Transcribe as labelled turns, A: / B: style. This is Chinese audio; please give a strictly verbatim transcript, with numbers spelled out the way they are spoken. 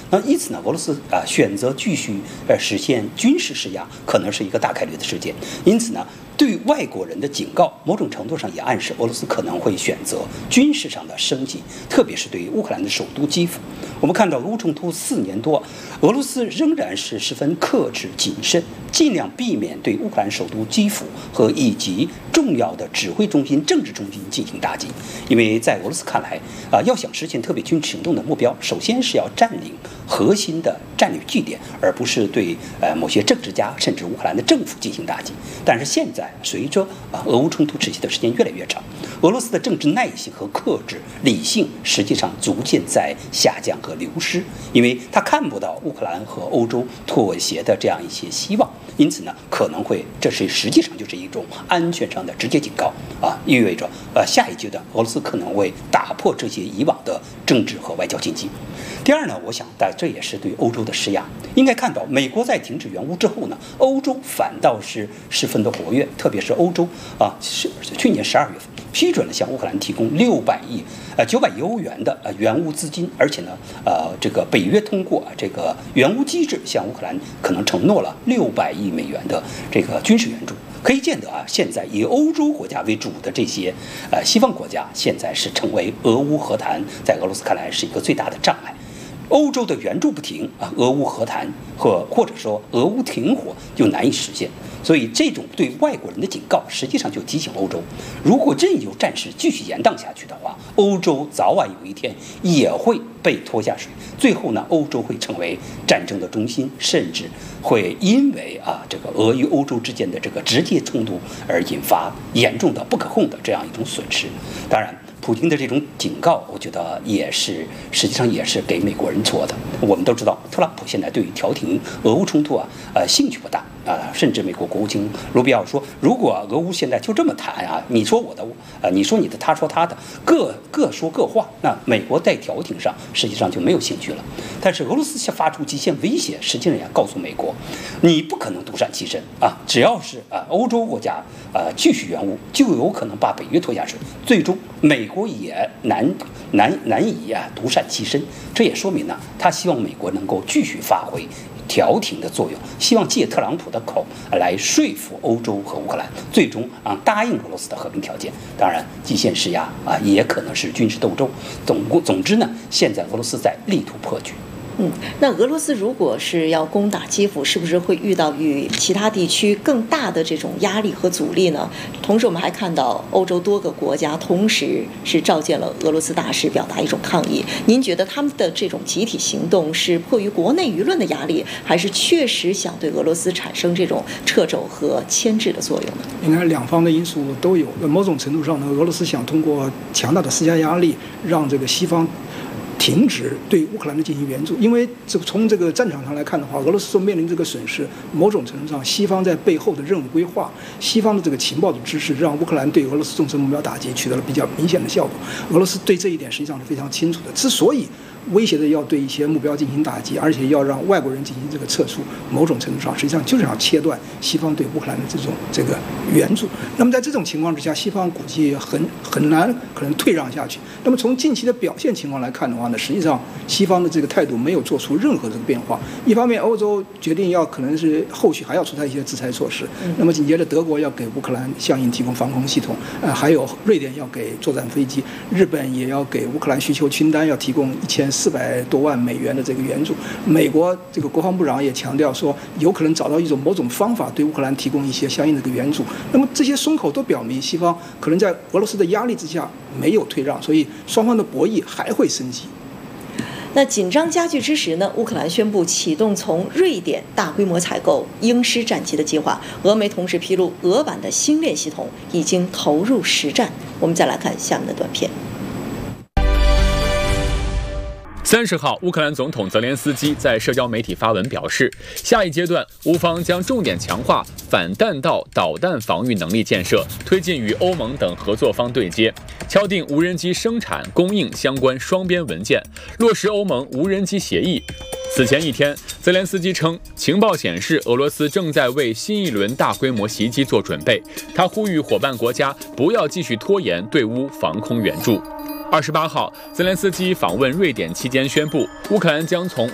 A: 那因此呢，俄罗斯啊、呃、选择继续呃实现军事施压，可能是一个大概率的事件。因此呢，对外国人的警告，某种程度上也暗示俄罗斯可能会选择军事上的升级，特别是对于乌克兰的首都基辅。我们看到俄乌冲突四年多，俄罗斯仍然是十分克制谨慎，尽量避免对乌克兰首都基辅和以及重要的指挥中心、政治中心进行打击。因为在俄罗斯看来，啊、呃，要想实现特别军事行动的目标，首先是要占领核心的战略据点，而不是对呃某些政治家甚至乌克兰的政府进行打击。但是现在，随着啊俄乌冲突持续的时间越来越长，俄罗斯的政治耐性和克制理性实际上逐渐在下降和流失，因为他看不到乌克兰和欧洲妥协的这样一些希望，因此呢，可能会这是实际上就是一种安全上的直接警告啊，意味着呃下一阶段俄罗斯可能会打破这些以往的政治和外交禁忌。第二呢，我想但这也是对欧洲的施压。应该看到，美国在停止援乌之后呢，欧洲反倒是十分的活跃，特别是欧洲啊，是去年十二月份批准了向乌克兰提供六百亿呃九百亿欧元的呃援乌资金，而且呢，呃这个北约通过这个援乌机制，向乌克兰可能承诺了六百亿美元的这个军事援助。可以见得啊，现在以欧洲国家为主的这些呃西方国家，现在是成为俄乌和谈在俄罗斯看来是一个最大的障碍。欧洲的援助不停啊，俄乌和谈和或者说俄乌停火就难以实现，所以这种对外国人的警告，实际上就提醒欧洲，如果任由战事继续延宕下去的话，欧洲早晚有一天也会被拖下水，最后呢，欧洲会成为战争的中心，甚至会因为啊这个俄与欧洲之间的这个直接冲突而引发严重的不可控的这样一种损失。当然，普京的这种警告，我觉得也是实际上也是给美国人做的。我们都知道，特朗普现在对于调停俄乌冲突啊，呃，兴趣不大啊、呃，甚至美国国务卿卢比奥说，如果俄乌现在就这么谈啊，你说我的，呃，你说你的，他说他的，各各说各话，那美国在调停上实际上就没有兴趣了。但是俄罗斯发出极限威胁，实际上也告诉美国，你不可能独善其身啊，只要是啊、呃、欧洲国家啊、呃、继续援乌，就有可能把北约拖下水，最终美国也难难难以啊独善其身。这也说明呢，他希望美国能够继续发挥调停的作用，希望借特朗普的口来说服欧洲和乌克兰，最终啊答应俄罗斯的和平条件。当然，极限施压啊也可能是军事斗争。总总之呢，现在俄罗斯在力图破局。
B: 嗯，那俄罗斯如果是要攻打基辅，是不是会遇到与其他地区更大的这种压力和阻力呢？同时，我们还看到欧洲多个国家同时是召见了俄罗斯大使，表达一种抗议。您觉得他们的这种集体行动是迫于国内舆论的压力，还是确实想对俄罗斯产生这种掣肘和牵制的作用呢？
C: 应该两方的因素都有。某种程度上呢，俄罗斯想通过强大的施加压力，让这个西方停止对乌克兰的进行援助，因为这从这个战场上来看的话，俄罗斯所面临这个损失，某种程度上，西方在背后的任务规划、西方的这个情报的支持，让乌克兰对俄罗斯重视目标打击取得了比较明显的效果。俄罗斯对这一点实际上是非常清楚的。之所以威胁的要对一些目标进行打击，而且要让外国人进行这个撤出，某种程度上实际上就是要切断西方对乌克兰的这种这个援助。那么在这种情况之下，西方估计很很难可能退让下去。那么从近期的表现情况来看的话呢，实际上西方的这个态度没有做出任何这个变化。一方面，欧洲决定要可能是后续还要出台一些制裁措施，那么紧接着德国要给乌克兰相应提供防空系统，呃，还有瑞典要给作战飞机，日本也要给乌克兰需求清单要提供一千四百多万美元的这个援助。美国这个国防部长也强调说，有可能找到一种某种方法对乌克兰提供一些相应的这个援助。那么这些松口都表明，西方可能在俄罗斯的压力之下没有退让，所以双方的博弈还会升级。
B: 那紧张加剧之时呢，乌克兰宣布启动从瑞典大规模采购鹰狮战机的计划。俄媒同时披露，俄版的星链系统已经投入实战。我们再来看下面的短片。
D: 三十号，乌克兰总统泽连斯基在社交媒体发文表示，下一阶段乌方将重点强化反弹道导弹防御能力建设，推进与欧盟等合作方对接，敲定无人机生产供应相关双边文件，落实欧盟无人机协议。此前一天，泽连斯基称，情报显示俄罗斯正在为新一轮大规模袭击做准备。他呼吁伙伴国家不要继续拖延对乌防空援助。二十八号，泽连斯基访问瑞典期间宣布，乌克兰将从